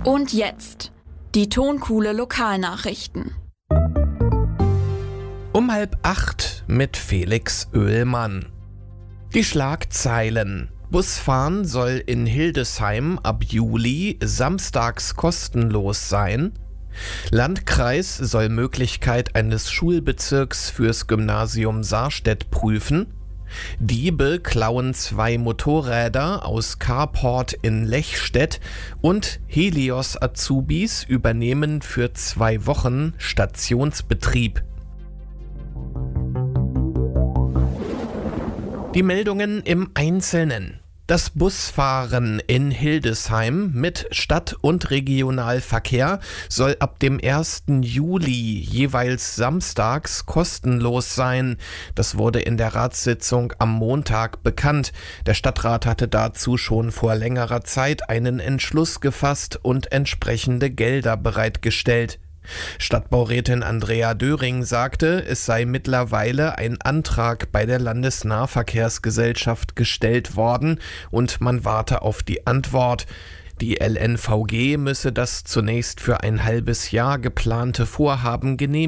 Und jetzt die Tonkuhle Lokalnachrichten. Um 7:30 mit Felix Oehlmann. Die Schlagzeilen. Busfahren soll in Hildesheim ab Juli samstags kostenlos sein. Landkreis soll Möglichkeit eines Schulbezirks fürs Gymnasium Sarstedt prüfen. Diebe klauen 2 Motorräder aus Carport in Lechstedt und Helios Azubis übernehmen für 2 Wochen Stationsbetrieb. Die Meldungen im Einzelnen. Das Busfahren in Hildesheim mit Stadt- und Regionalverkehr soll ab dem 1. Juli jeweils samstags kostenlos sein. Das wurde in der Ratssitzung am Montag bekannt. Der Stadtrat hatte dazu schon vor längerer Zeit einen Entschluss gefasst und entsprechende Gelder bereitgestellt. Stadtbaurätin Andrea Döring sagte, es sei mittlerweile ein Antrag bei der Landesnahverkehrsgesellschaft gestellt worden und man warte auf die Antwort. Die LNVG müsse das zunächst für ein halbes Jahr geplante Vorhaben genehmigen.